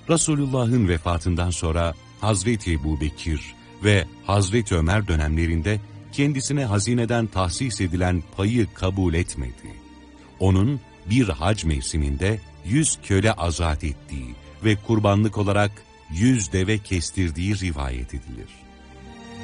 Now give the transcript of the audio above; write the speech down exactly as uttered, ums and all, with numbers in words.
Resulullah'ın vefatından sonra Hazreti Ebubekir ve Hazreti Ömer dönemlerinde kendisine hazineden tahsis edilen payı kabul etmedi. Onun bir hac mevsiminde yüz köle azat ettiği ve kurbanlık olarak yüz deve kestirdiği rivayet edilir.